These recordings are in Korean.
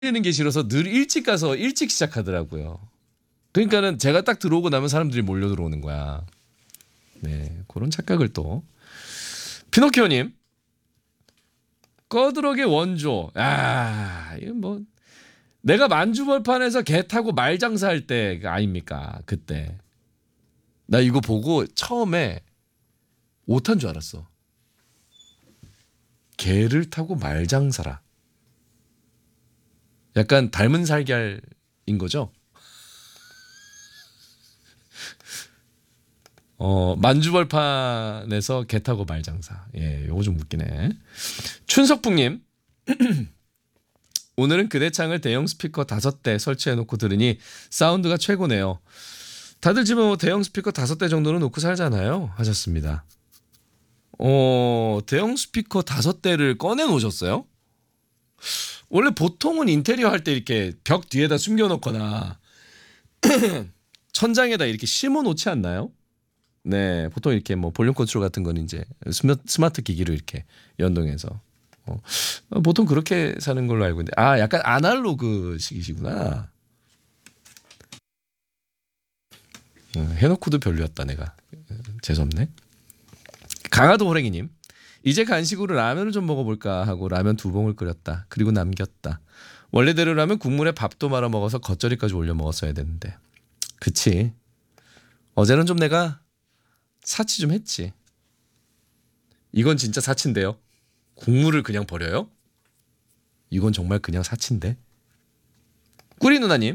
기다리는 게 싫어서 늘 일찍 가서 일찍 시작하더라고요. 그러니까는 제가 딱 들어오고 나면 사람들이 몰려 들어오는 거야. 네, 그런 착각을 또. 피노키오님, 꺼드럭의 원조. 아, 이거 뭐 내가 만주벌판에서 개 타고 말 장사할 때 아닙니까? 그때 나 이거 보고 처음에 오탄 줄 알았어. 개를 타고 말 장사라. 약간 닮은 살결인 거죠? 만주벌판에서 개 타고 말 장사. 예, 요거 좀 웃기네. 춘석풍님, 오늘은 그대창을 대형 스피커 5대 설치해놓고 들으니 사운드가 최고네요. 다들 집에 뭐 대형 스피커 5대 정도는 놓고 살잖아요. 하셨습니다. 대형 스피커 5대를 꺼내 놓으셨어요? 원래 보통은 인테리어 할 때 이렇게 벽 뒤에다 숨겨놓거나 천장에다 이렇게 심어 놓지 않나요? 네, 보통 이렇게 뭐 볼륨 컨트롤 같은 건 이제 스마트 기기로 이렇게 연동해서 보통 그렇게 사는 걸로 알고 있는데, 아, 약간 아날로그식이시구나. 해놓고도 별로였다 내가. 재수없네. 강화도 호랭이님, 이제 간식으로 라면을 좀 먹어볼까 하고 라면 2봉을 끓였다. 그리고 남겼다. 원래대로라면 국물에 밥도 말아 먹어서 겉절이까지 올려 먹었어야 되는데. 그치. 어제는 좀 내가 사치 좀 했지. 이건 진짜 사치인데요. 국물을 그냥 버려요? 이건 정말 그냥 사치인데. 꾸리 누나님,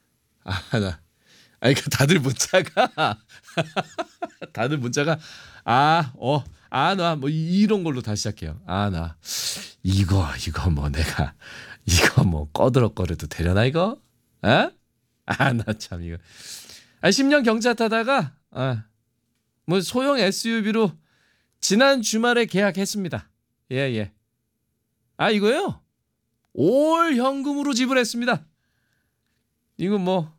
그 다들 문자가 다들 문자가 나 뭐 이런 걸로 다 시작해요. 나 이거 뭐 내가 이거 뭐 꺼드럭거려도 되려나 이거? 나 참 이거. 10년 경차 타다가 뭐 소형 SUV로 지난 주말에 계약했습니다. 예. 이거요? 올 현금으로 지불했습니다. 이거 뭐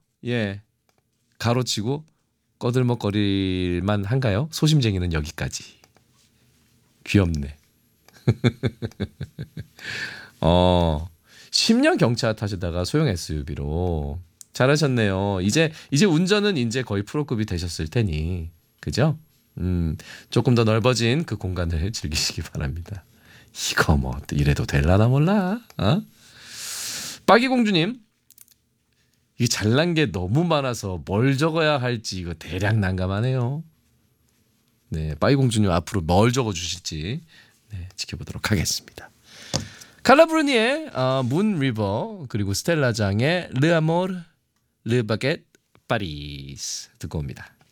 가로치고 꺼들먹거릴만 한가요? 소심쟁이는 여기까지. 귀엽네. 10년 경차 타시다가 소형 SUV로 잘하셨네요. 이제 운전은 이제 거의 프로급이 되셨을 테니, 그죠? 조금 더 넓어진 그 공간을 즐기시기 바랍니다. 이거 뭐 이래도 될라나 몰라. 빠기공주님, 이게 잘난 게 너무 많아서 뭘 적어야 할지 이거 대략 난감하네요. 네, 빠기공주님 앞으로 뭘 적어주실지 지켜보도록 하겠습니다. 칼라브루니의 문 리버, 그리고 스텔라장의 르 아모르 르 바게트 파리스 듣고 옵니다.